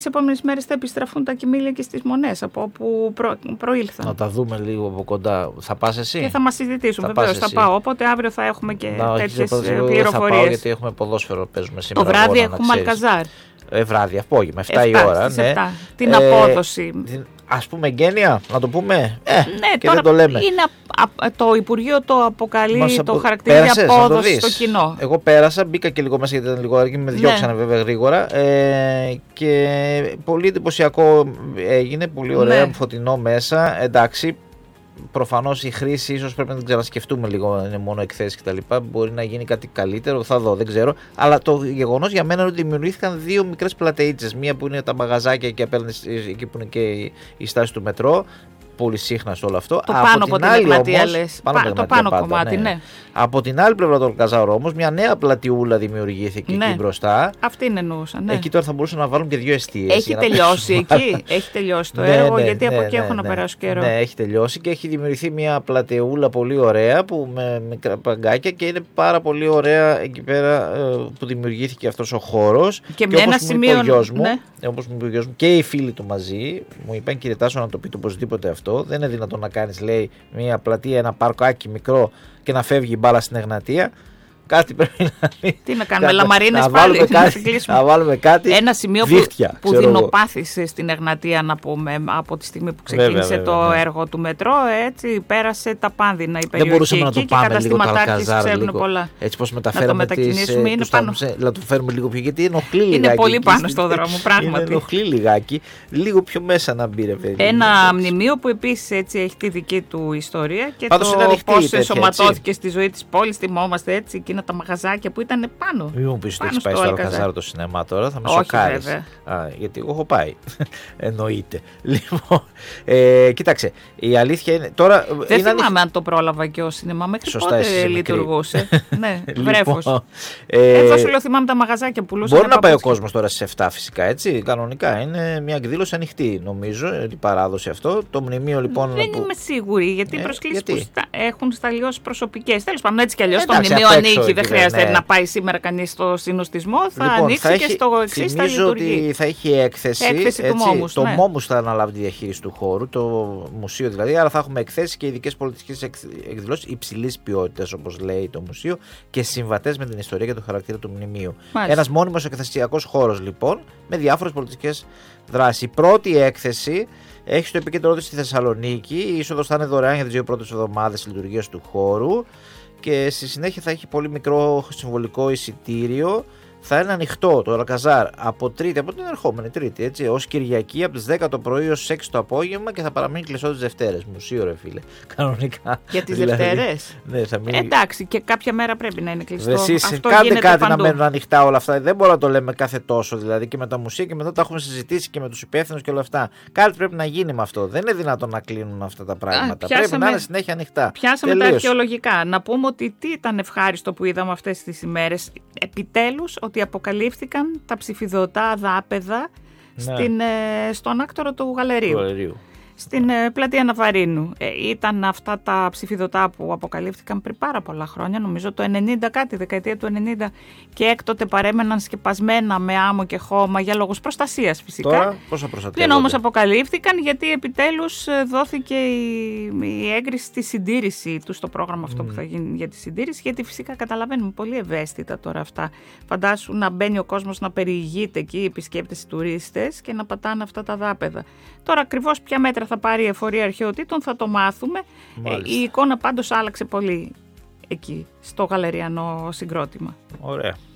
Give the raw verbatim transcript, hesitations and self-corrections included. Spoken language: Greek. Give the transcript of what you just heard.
Τις επόμενες μέρες θα επιστραφούν τα κοιμήλια και στις Μονές από όπου προ, προήλθαν. Να τα δούμε λίγο από κοντά. Θα πας εσύ? Και θα μας συζητήσουν, βεβαίως θα πάω. Οπότε αύριο θα έχουμε και να, τέτοιες πληροφορίες. Θα πάω γιατί έχουμε ποδόσφαιρο, παίζουμε σήμερα. Το βράδυ αγώνα, έχουμε Αλκαζάρ. Ε, βράδυ, απόγευμα, εφτά η ώρα. Ναι. εφτά. Την ε, απόδοση. Ας πούμε εγγένεια, να το πούμε. Ε, ναι, και τώρα δεν το λέμε. Είναι, α, α, το Υπουργείο το αποκαλεί, απο... το χαρακτηρίζει Πέρασες, απόδοση στο κοινό. Εγώ πέρασα, μπήκα και λίγο μέσα γιατί ήταν λίγο αργή, με διώξανε ναι. βέβαια γρήγορα. Ε, και πολύ εντυπωσιακό έγινε, πολύ ωραίο, ναι. φωτεινό μέσα. Εντάξει. Προφανώς η χρήση ίσως πρέπει να την ξανασκεφτούμε λίγο, είναι μόνο εκθέσεις κτλ. Μπορεί να γίνει κάτι καλύτερο, θα δω, δεν ξέρω. Αλλά το γεγονός για μένα είναι ότι δημιουργήθηκαν δύο μικρές πλατεΐτσες. Μία που είναι τα μαγαζάκια και απέναντι εκεί που είναι και η στάση του μετρό. Πολύ σύγχνα σε όλο αυτό. Το από πάνω από την Εγνατία λες. Πάνω Πα, το πάνω πάντα, κομμάτι, ναι. ναι. Από την άλλη πλευρά του Αλκαζάρ όμως, μια νέα πλατιούλα δημιουργήθηκε ναι. εκεί μπροστά. Αυτή είναι εννοούσα, ναι. Εκεί τώρα θα μπορούσαν να βάλουν και δύο εστίες. Έχει τελειώσει εκεί, έχει τελειώσει το ναι, έργο, ναι, γιατί ναι, από εκεί ναι, έχουν ναι, να περάσει καιρό. Ναι, έχει τελειώσει και έχει δημιουργηθεί μια πλατεούλα πολύ ωραία που, με μικρά παγκάκια και είναι πάρα πολύ ωραία εκεί πέρα που δημιουργήθηκε αυτός ο χώρος. Και, και ένα σημείο. Όπως μου είπε ο γιος μου και οι φίλοι του μαζί, μου είπαν κύριε Τάσο να το πείτε οπωσδήποτε αυτό. Δεν είναι δυνατόν να κάνεις, λέει, μια πλατεία, ένα παρκάκι μικρό και να φεύγει η μπάλα στην Εγνατία. Κάτι πρέπει να είναι. Τι να κάνουμε, λαμαρίνες πάλι. Να, κάτι, να βάλουμε κάτι. Ένα σημείο δίχτυα, που, που δεινοπάθησε στην Εγνατία, να πούμε, από τη στιγμή που ξεκίνησε βέβαια, βέβαια, το βέβαια. έργο του μετρό. Έτσι πέρασε τα πάνδυνα η περιοχή. Δεν μπορούσαμε να το πάμε λίγο το Αλκαζάρ. Έτσι πώς μεταφέραμε τις, ε, τους πάνω. Να το φέρουμε λίγο πιο, γιατί ενοχλεί λιγάκι. Είναι πολύ πάνω στο δρόμο, πράγματι. Ενοχλεί λιγάκι. Λίγο πιο μέσα να μπει, ρε παιδί. Ένα μνημείο που επίσης έτσι έχει τη δική του ιστορία και το πώς ενσωματώθηκε στη ζωή της πόλης. Θυμόμαστε έτσι τα μαγαζάκια που ήταν πάνω. Μην μου πεις ότι έχεις πάει στο Αλκαζάρ το σινεμά τώρα, θα με σοκάρεις. Γιατί εγώ έχω πάει. Εννοείται. Λοιπόν, ε, κοίταξε, η αλήθεια είναι. Τώρα, δεν είναι θυμάμαι αλήθεια... αν το πρόλαβα και ο σινεμά. Μέχρι σωστά, πότε λειτουργούσε. Ναι, βρέφος. Λοιπόν, ε, Εδώ σου λέω, θυμάμαι τα μαγαζάκια που πουλούσαν. Μπορεί να πάει ο κόσμος τώρα στις εφτά φυσικά, έτσι. Κανονικά είναι μια εκδήλωση ανοιχτή, νομίζω, η παράδοση αυτό. Το μνημείο λοιπόν. Δεν που... είμαι σίγουρη, γιατί οι ε, προσκλήσεις γιατί? που στα... έχουν σταλιώσει προσωπικές. Τέλος πάντων, έτσι κι αλλιώς το μνημείο ανοίγει. Δεν χρειάζεται ναι. να πάει σήμερα κανείς στο συνοστισμό. Θα λοιπόν, ανοίξει θα έχει, και στο εξής θα λειτουργεί. Νομίζω ότι θα έχει έκθεση. έκθεση έτσι, του Μόμους, το ναι. Μόμους θα αναλάβει τη διαχείριση του χώρου, το μουσείο δηλαδή. Άρα θα έχουμε εκθέσεις και ειδικές πολιτικές εκδηλώσεις υψηλής ποιότητας, όπως λέει το μουσείο, και συμβατές με την ιστορία και το χαρακτήρα του μνημείου. Ένας μόνιμος εκθεσιακός χώρος λοιπόν, με διάφορες πολιτικές δράσεις. Η πρώτη έκθεση έχει στο επίκεντρό της στη Θεσσαλονίκη. Η είσοδος θα είναι δωρεάν για τις δύο πρώτες εβδομάδες λειτουργίας του χώρου. Και στη συνέχεια θα έχει πολύ μικρό συμβολικό εισιτήριο. Θα είναι ανοιχτό το Αλκαζάρ από Τρίτη, από την ερχόμενη Τρίτη, έτσι, ως Κυριακή από τις δέκα το πρωί ως έξι το απόγευμα και θα παραμείνει κλειστό τις Δευτέρες. Μουσείο, ρε φίλε. Κανονικά. Για τις δηλαδή, Δευτέρες. Ναι, θα μείνει... Εντάξει, και κάποια μέρα πρέπει να είναι κλειστό. Εσείς κάντε κάτι παντού. Να μένουν ανοιχτά όλα αυτά. Δεν μπορώ να το λέμε κάθε τόσο δηλαδή και με τα μουσεία και μετά τα έχουμε συζητήσει και με τους υπεύθυνους και όλα αυτά. Κάτι πρέπει να γίνει με αυτό. Δεν είναι δυνατόν να κλείνουν αυτά τα πράγματα. Α, πιάσαμε, πρέπει να είναι συνέχεια ανοιχτά. Πιάσαμε τελείως. Τα αρχαιολογικά. Να πούμε ότι τι ήταν ευχάριστο που είδαμε αυτές τις ημέρες. Επιτέλους ότι αποκαλύφθηκαν τα ψηφιδωτά δάπεδα ναι. στην, ε, στον άκτορο του Γαλερίου. Γαλερίου. Στην ε, πλατεία Ναβαρίνου. Ε, ήταν αυτά τα ψηφιδωτά που αποκαλύφθηκαν πριν πάρα πολλά χρόνια, νομίζω το ενενήντα κάτι, δεκαετία του ενενήντα, και έκτοτε παρέμεναν σκεπασμένα με άμμο και χώμα για λόγους προστασίας φυσικά. Τώρα πόσα προστατεύονται. Πλην όμως αποκαλύφθηκαν γιατί επιτέλους δόθηκε η, η έγκριση στη συντήρηση του στο πρόγραμμα αυτό mm. που θα γίνει για τη συντήρηση, γιατί φυσικά καταλαβαίνουμε πολύ ευαίσθητα τώρα αυτά. Φαντάσου να μπαίνει ο κόσμος να περιηγείται εκεί, οι επισκέπτες, οι τουρίστες, και να πατάνε αυτά τα δάπεδα. Τώρα ακριβώς ποια μέτρα θα πάρει η εφορία αρχαιοτήτων θα το μάθουμε. Ε, η εικόνα πάντως άλλαξε πολύ εκεί στο γαλεριανό συγκρότημα. Ωραία.